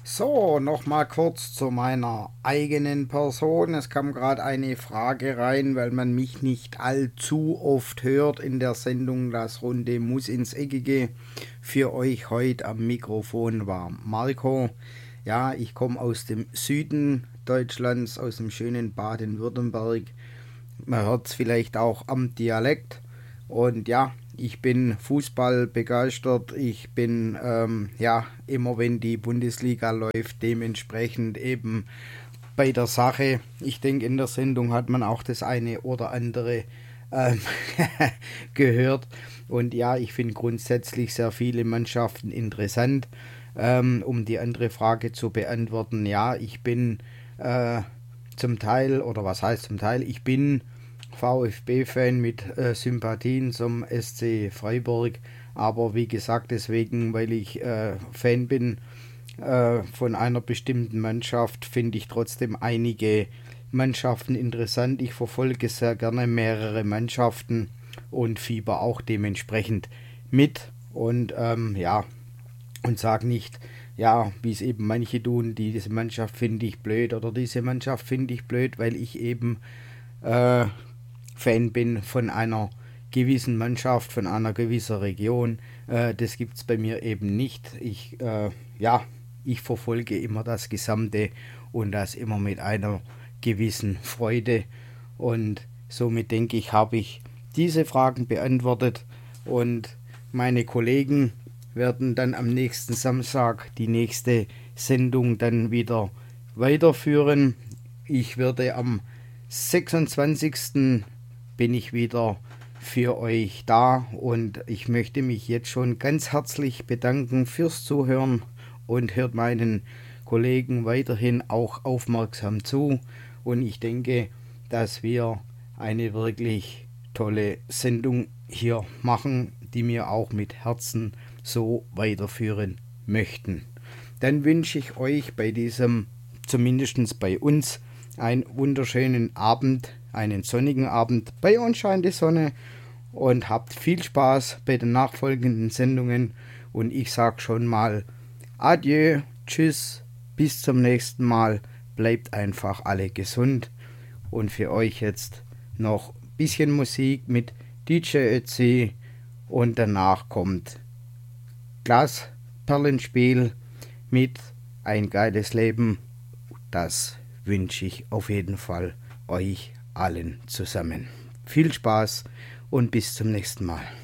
So, nochmal kurz zu meiner eigenen Person. Es kam gerade eine Frage rein, weil man mich nicht allzu oft hört in der Sendung Das Runde muss ins Eckige. Für euch heute am Mikrofon war Marco. Ja, ich komme aus dem Süden Deutschlands, aus dem schönen Baden-Württemberg. Man hört es vielleicht auch am Dialekt. Und ja, ich bin Fußball begeistert. Ich bin ja immer, wenn die Bundesliga läuft, dementsprechend eben bei der Sache. Ich denke, in der Sendung hat man auch das eine oder andere ähm, gehört. Und ja, ich finde grundsätzlich sehr viele Mannschaften interessant. Um die andere Frage zu beantworten, ja, ich bin zum Teil, oder was heißt zum Teil, ich bin VfB-Fan mit Sympathien zum SC Freiburg, aber wie gesagt, deswegen, weil ich Fan bin von einer bestimmten Mannschaft, finde ich trotzdem einige Mannschaften interessant. Ich verfolge sehr gerne mehrere Mannschaften und fieber auch dementsprechend mit und ja, und sage nicht, ja, wie es eben manche tun, diese Mannschaft finde ich blöd oder diese Mannschaft finde ich blöd, weil ich eben äh, Fan bin von einer gewissen Mannschaft, von einer gewissen Region. Das gibt es bei mir eben nicht. Ja, ich verfolge immer das Gesamte und das immer mit einer gewissen Freude. Und somit denke ich, habe ich diese Fragen beantwortet und meine Kollegen werden dann am nächsten Samstag die nächste Sendung dann wieder weiterführen. Ich werde am 26. bin ich wieder für euch da und ich möchte mich jetzt schon ganz herzlich bedanken fürs Zuhören und hört meinen Kollegen weiterhin auch aufmerksam zu und ich denke, dass wir eine wirklich tolle Sendung hier machen, die wir auch mit Herzen so weiterführen möchten. Dann wünsche ich euch bei diesem, zumindest bei uns, einen wunderschönen Abend, einen sonnigen Abend. Bei uns scheint die Sonne und habt viel Spaß bei den nachfolgenden Sendungen. Und ich sage schon mal Adieu, tschüss, bis zum nächsten Mal. Bleibt einfach alle gesund. Und für euch jetzt noch ein bisschen Musik mit DJ Ötzi und danach kommt Glasperlenspiel mit Ein geiles Leben. Das wünsche ich auf jeden Fall euch allen zusammen. Viel Spaß und bis zum nächsten Mal.